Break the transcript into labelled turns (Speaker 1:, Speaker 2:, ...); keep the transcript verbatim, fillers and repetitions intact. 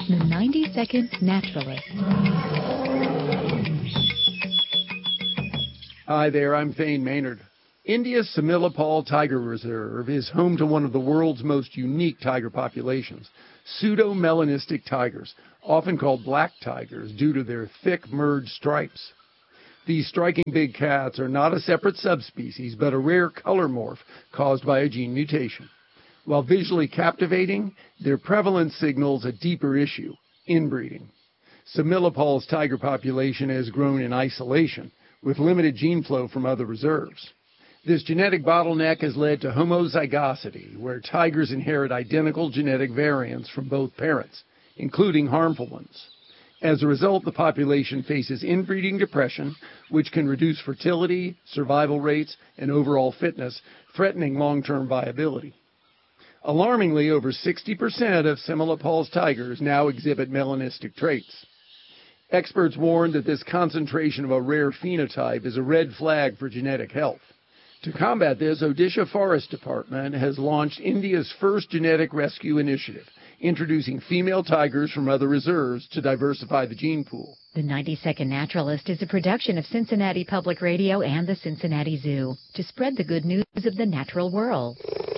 Speaker 1: The ninety second Naturalist.
Speaker 2: Hi there, I'm Thane Maynard. India's Similipal Tiger Reserve is home to one of the world's most unique tiger populations, pseudo-melanistic tigers, often called black tigers due to their thick merged stripes. These striking big cats are not a separate subspecies, but a rare color morph caused by a gene mutation. While visually captivating, their prevalence signals a deeper issue, inbreeding. Similipal's tiger population has grown in isolation, with limited gene flow from other reserves. This genetic bottleneck has led to homozygosity, where tigers inherit identical genetic variants from both parents, including harmful ones. As a result, the population faces inbreeding depression, which can reduce fertility, survival rates, and overall fitness, threatening long-term viability. Alarmingly, over sixty percent of Similipal's tigers now exhibit melanistic traits. Experts warn that this concentration of a rare phenotype is a red flag for genetic health. To combat this, Odisha Forest Department has launched India's first genetic rescue initiative, introducing female tigers from other reserves to diversify the gene pool.
Speaker 1: The ninety second Naturalist is a production of Cincinnati Public Radio and the Cincinnati Zoo to spread the good news of the natural world.